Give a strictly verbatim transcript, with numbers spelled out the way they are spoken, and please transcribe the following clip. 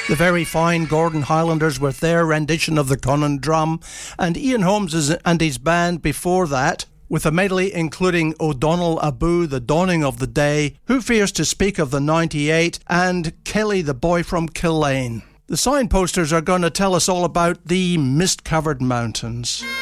The very fine Gordon Highlanders with their rendition of the Conan Drum, and Ian Holmes and his band before that, with a medley including O'Donnell Abu, The Dawning of the Day, Who Fears to Speak of the ninety-eight, and Kelly the Boy from Killane. The signposters are going to tell us all about the mist-covered mountains.